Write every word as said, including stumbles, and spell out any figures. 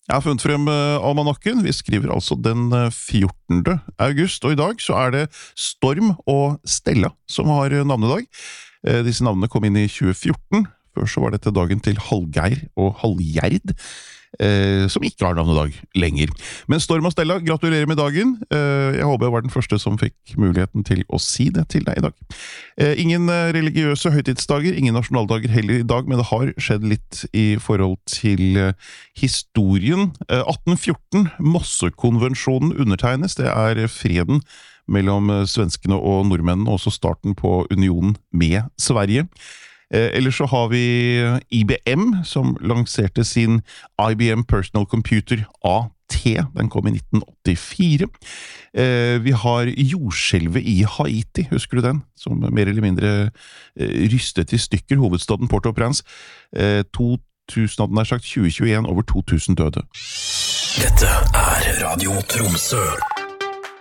Jeg har funnet frem uh, almanakken. Vi skriver altså den uh, fjortende august, og i dag så er det Storm og Stella som har uh, navnedag. Uh, disse navnene kom inn i tjue fjorten. Før så var dette dagen til Hallgeir og Hallgjerd, uh, som ikke har navnedag lenger. Men Storm og Stella, gratulerer med dagen. Uh, jeg håper jeg var den første som fikk muligheten til å si det til deg i dag. Uh, ingen uh, religiøse høytidsdager, ingen nasjonaldager heller i dag, men det har skjedd litt i forhold til uh, historien. Uh, atten fjorten, Mossekonvensjonen undertegnes. Det er freden mellom uh, svenskene og nordmennene, også starten på unionen med Sverige. Eh, ellers så har vi I B M, som lanserte sin I B M Personal Computer A T. Den kom i nitten åttifire. Eh, vi har jordskjelvet i Haiti, husker du den? Som mer eller mindre eh, rystet i stykker hovedstaden Port-au-Prince. Eh, to tusen, hadde nær sagt, tjue tjueen, over to tusen døde. Dette er Radio Tromsø.